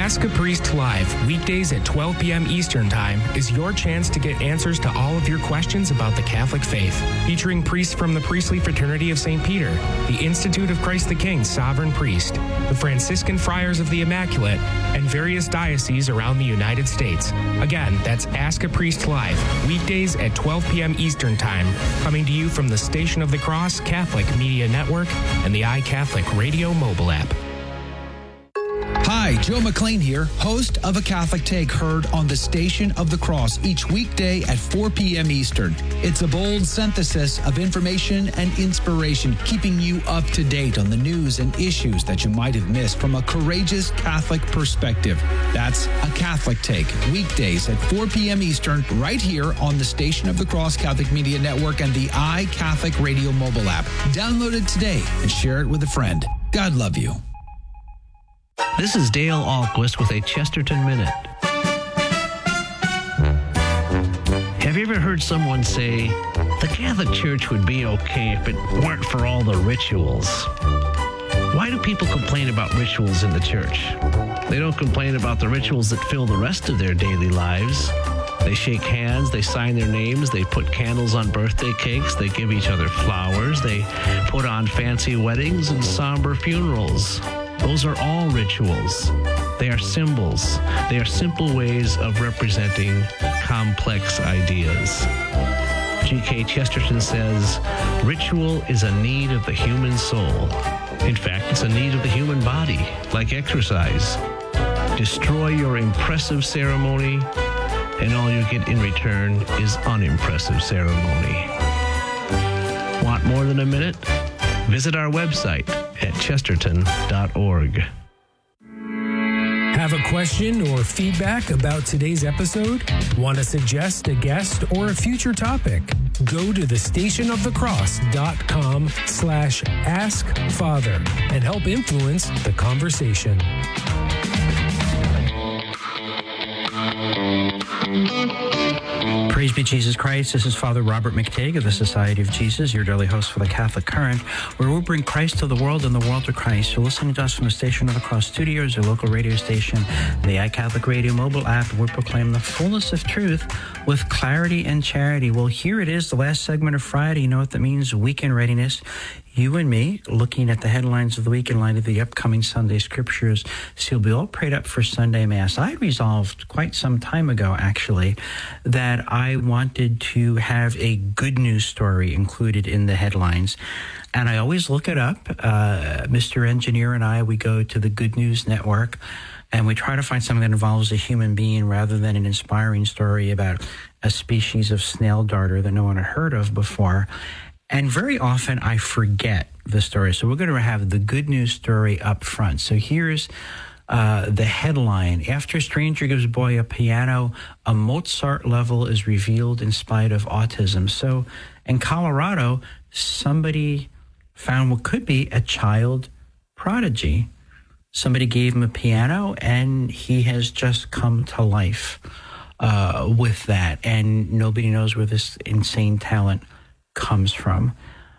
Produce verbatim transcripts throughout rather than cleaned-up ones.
Ask a Priest Live, weekdays at twelve p.m. Eastern Time, is your chance to get answers to all of your questions about the Catholic faith. Featuring priests from the Priestly Fraternity of Saint Peter, the Institute of Christ the King Sovereign Priest, the Franciscan Friars of the Immaculate, and various dioceses around the United States. Again, that's Ask a Priest Live, weekdays at twelve p.m. Eastern Time, coming to you from the Station of the Cross Catholic Media Network and the iCatholic Radio mobile app. Hi, Joe McLean here, host of A Catholic Take, heard on the Station of the Cross each weekday at four p.m. Eastern. It's a bold synthesis of information and inspiration, keeping you up to date on the news and issues that you might have missed from a courageous Catholic perspective. That's A Catholic Take, weekdays at four p.m. Eastern, right here on the Station of the Cross Catholic Media Network and the iCatholic Radio mobile app. Download it today and share it with a friend. God love you. This is Dale Ahlquist with a Chesterton Minute. Have you ever heard someone say, the Catholic Church would be okay if it weren't for all the rituals? Why do people complain about rituals in the church? They don't complain about the rituals that fill the rest of their daily lives. They shake hands, they sign their names, they put candles on birthday cakes, they give each other flowers, they put on fancy weddings and somber funerals. Those are all rituals. They are symbols. They are simple ways of representing complex ideas. G K Chesterton says, ritual is a need of the human soul. In fact, it's a need of the human body, like exercise. Destroy your impressive ceremony, and all you get in return is unimpressive ceremony. Want more than a minute? Visit our website at chesterton dot org. Have a question or feedback about today's episode? Want to suggest a guest or a future topic? Go to the station of the cross dot com slash ask father and help influence the conversation. Praise be Jesus Christ. This is Father Robert McTague of the Society of Jesus, your daily host for the Catholic Current, where we bring Christ to the world and the world to Christ. You're listening to us from the Station of the Cross Studios, your local radio station, the iCatholic Radio mobile app. We proclaim the fullness of truth with clarity and charity. Well, here it is, the last segment of Friday. You know what that means? Weekend readiness. You and me looking at the headlines of the week in light of the upcoming Sunday scriptures. So you'll be all prayed up for Sunday Mass. I resolved quite some time ago, actually, that I wanted to have a good news story included in the headlines. And I always look it up. Uh, Mister Engineer and I, we go to the Good News Network, and we try to find something that involves a human being rather than an inspiring story about a species of snail darter that no one had heard of before. And very often I forget the story. So we're going to have the good news story up front. So here's uh, the headline. After a stranger gives boy a piano, a Mozart level is revealed in spite of autism. So in Colorado, somebody found what could be a child prodigy. Somebody gave him a piano, and he has just come to life uh, with that. And nobody knows where this insane talent comes from.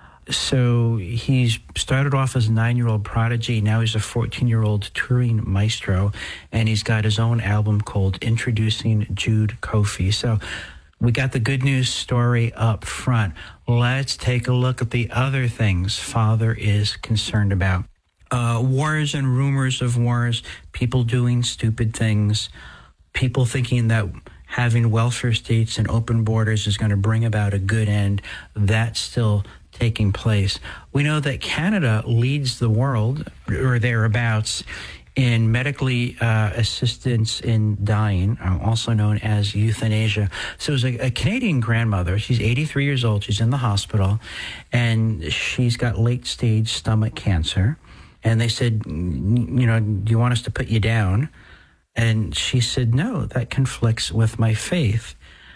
So he's started off as a nine-year-old prodigy. Now he's a fourteen-year-old touring maestro, and he's got his own album called Introducing Jude Coffey. So we got the good news story up front. Let's take a look at the other things Father is concerned about. Uh, wars and rumors of wars, people doing stupid things, people thinking that having welfare states and open borders is going to bring about a good end. That's still taking place. We know that Canada leads the world, or thereabouts, in medically uh, assistance in dying, also known as euthanasia. So there's a, a Canadian grandmother. She's eighty-three years old. She's in the hospital, and she's got late-stage stomach cancer. And they said, you know, do you want us to put you down? And she said, no, that conflicts with my faith.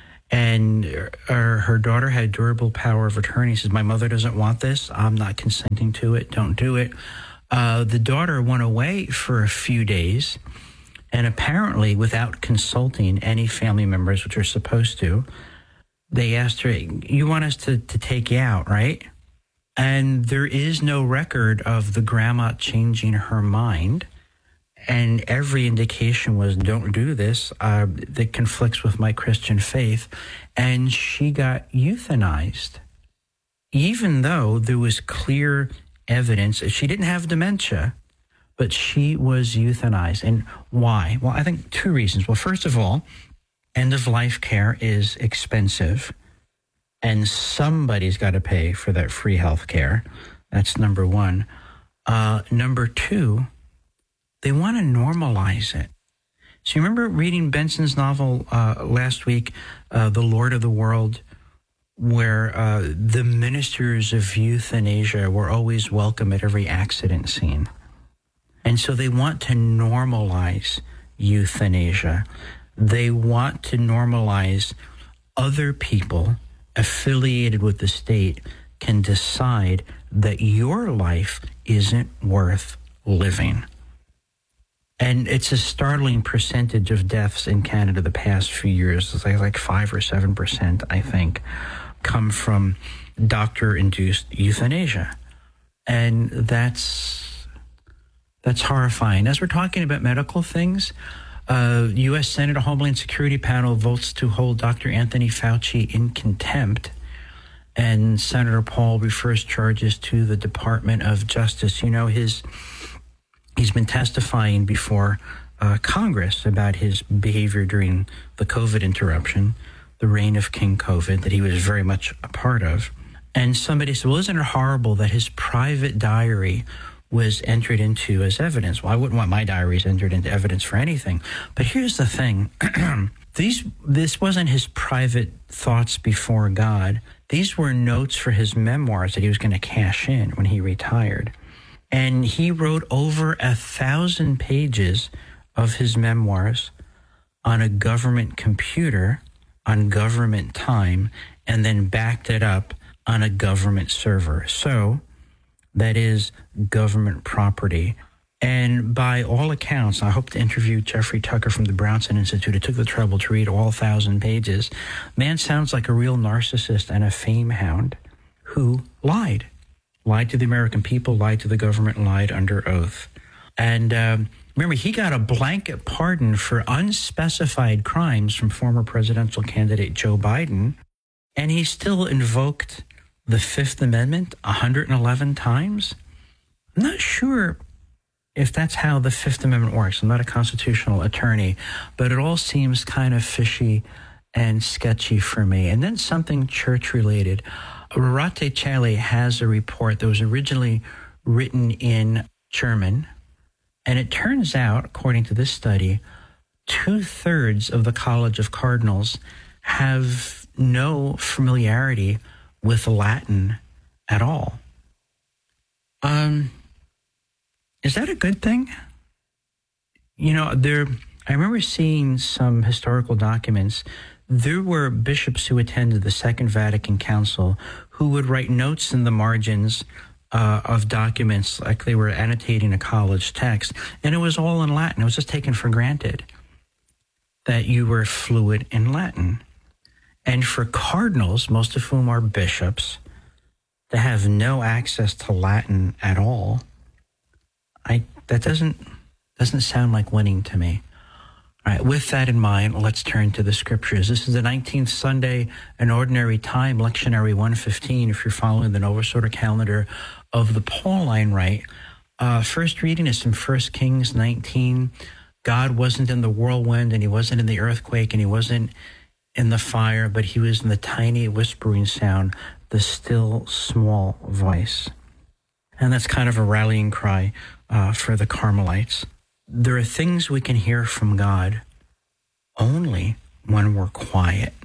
And her, her daughter had durable power of attorney. She says, my mother doesn't want this. I'm not consenting to it. Don't do it. Uh, the daughter went away for a few days, and apparently without consulting any family members, which are supposed to, they asked her, you want us to, to take you out, right? And there is no record of the grandma changing her mind. and every indication was, don't do this, uh, that conflicts with my Christian faith. And she got euthanized, even though there was clear evidence. She didn't have dementia, but she was euthanized. And why? Well, I think two reasons. Well, first of all, end-of-life care is expensive, and somebody's got to pay for that free health care. That's number one. Uh, number two, they want to normalize it. So you remember reading Benson's novel uh, last week, uh, The Lord of the World, where uh, the ministers of euthanasia were always welcome at every accident scene. And so they want to normalize euthanasia. They want to normalize other people affiliated with the state can decide that your life isn't worth living. And it's a startling percentage of deaths in Canada the past few years. It's like, like five or seven percent, I think, come from doctor-induced euthanasia. And that's that's horrifying. As we're talking about medical things, uh, U S Senate Homeland Security panel votes to hold Doctor Anthony Fauci in contempt. And Senator Paul refers charges to the Department of Justice. You know, his he's been testifying before uh, Congress about his behavior during the COVID interruption, the reign of King COVID, that he was very much a part of. And somebody said, well, isn't it horrible that his private diary was entered into as evidence? Well, I wouldn't want my diaries entered into evidence for anything. But here's the thing. These, this wasn't his private thoughts before God. These were notes for his memoirs that he was going to cash in when he retired. And he wrote over a thousand pages of his memoirs on a government computer, on government time, and then backed it up on a government server. So that is government property. And by all accounts, I hope to interview Jeffrey Tucker from the Brownson Institute. It took the trouble to read all thousand pages. Man sounds like a real narcissist and a fame hound who lied. Lied to the American people, lied to the government, lied under oath. And um, remember, he got a blanket pardon for unspecified crimes from former presidential candidate Joe Biden. And he still invoked the Fifth Amendment one hundred eleven times. I'm not sure if that's how the Fifth Amendment works. I'm not a constitutional attorney, but it all seems kind of fishy and sketchy for me. And then something church-related. Rorate Caeli has a report that was originally written in German, and it turns out, according to this study, two-thirds of the College of Cardinals have no familiarity with Latin at all. Um... Is that a good thing? You know, there. I remember seeing some historical documents. There were bishops who attended the Second Vatican Council who would write notes in the margins uh, of documents like they were annotating a college text, and it was all in Latin. It was just taken for granted that you were fluent in Latin. And for cardinals, most of whom are bishops, to have no access to Latin at all, I that doesn't doesn't sound like winning to me. All right, with that in mind, let's turn to the scriptures. This is the nineteenth Sunday in Ordinary Time, Lectionary one fifteen, if you're following the Novus Ordo calendar of the Pauline Rite. Uh, first reading is from First Kings nineteen. God wasn't in the whirlwind, and he wasn't in the earthquake, and he wasn't in the fire, but he was in the tiny whispering sound, the still small voice. And that's kind of a rallying cry uh, for the Carmelites. There are things we can hear from God only when we're quiet.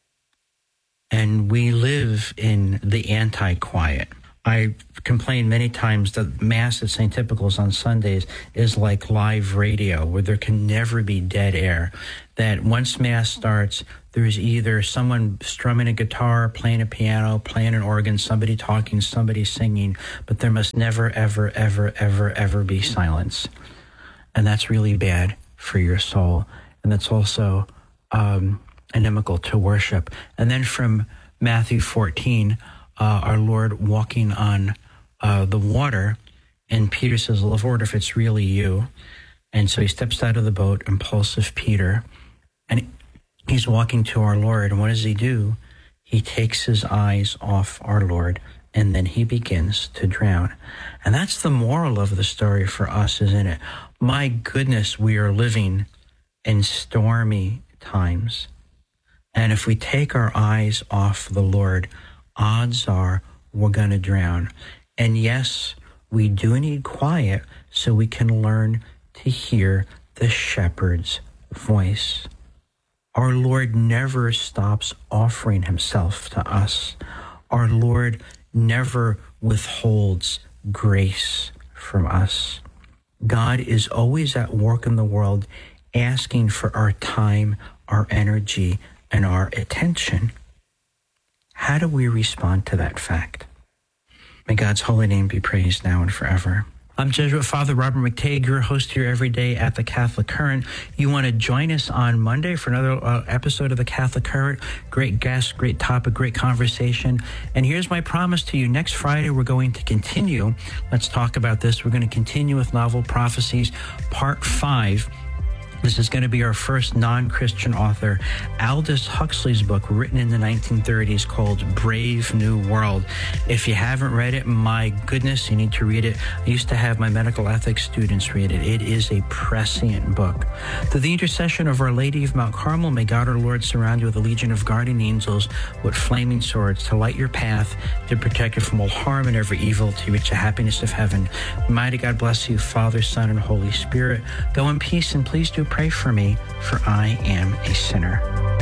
And we live in the anti-quiet. I complain many times that Mass at Saint Typical's on Sundays is like live radio, where there can never be dead air. That once Mass starts, there's either someone strumming a guitar, playing a piano, playing an organ, somebody talking, somebody singing, but there must never, ever, ever, ever, ever be silence. And that's really bad for your soul. And that's also um, inimical to worship. And then from Matthew fourteen, uh, our Lord walking on uh, the water, and Peter says, Lord, if it's really you. And so he steps out of the boat, impulsive Peter, and he's walking to our Lord. And what does he do? He takes his eyes off our Lord, and then he begins to drown. And that's the moral of the story for us, isn't it? My goodness, we are living in stormy times. And if we take our eyes off the Lord, odds are we're going to drown. And yes, we do need quiet so we can learn to hear the shepherd's voice. Our Lord never stops offering himself to us. Our Lord never withholds grace from us. God is always at work in the world, asking for our time, our energy, and our attention. How do we respond to that fact? May God's holy name be praised now and forever. I'm Jesuit Father Robert McTague, your host here every day at the Catholic Current. You want to join us on Monday for another uh, episode of the Catholic Current. Great guest, great topic, great conversation. And here's my promise to you. Next Friday, we're going to continue. Let's talk about this. We're going to continue with Novel Prophecies, Part five. This is going to be our first non-Christian author, Aldous Huxley's book, written in the nineteen thirties, called Brave New World. If you haven't read it, my goodness, you need to read it. I used to have my medical ethics students read it. It is a prescient book. Through the intercession of Our Lady of Mount Carmel, may God our Lord surround you with a legion of guardian angels with flaming swords to light your path, to protect you from all harm and every evil, to reach the happiness of heaven. Mighty God bless you, Father, Son, and Holy Spirit. Go in peace, and please do pray for me, for I am a sinner.